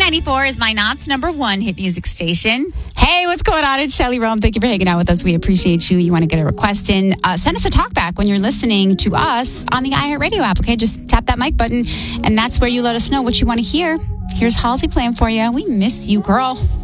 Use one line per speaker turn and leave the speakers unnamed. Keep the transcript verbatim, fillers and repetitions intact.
ninety-four is my Knott's number one hit music station.
Hey, what's going on? It's Shelly Rome. Thank you for hanging out with us. We appreciate you. You want to get a request in, uh, send us a talk back when you're listening to us on the iHeartRadio app, okay? Just tap that mic button, and that's where you let us know what you want to hear. Here's Halsey playing for you. We miss you, girl.